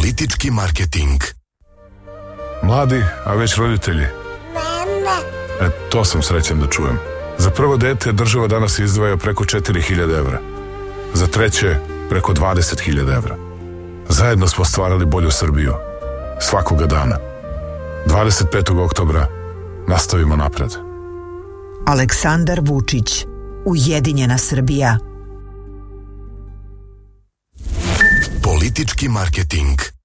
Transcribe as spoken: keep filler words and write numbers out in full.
Politički marketing. Mladi, a već roditelji. E, to sam srećan da čujem. Za prvo dete država danas izdvaja preko četiri hiljade evra. Za treće preko dvadeset hiljada evra. Zajedno smo stvarali bolju Srbiju. Svakoga dana. dvadeset petog oktobra nastavimo napred. Aleksandar Vučić, Ujedinjena Srbija. Politički marketing.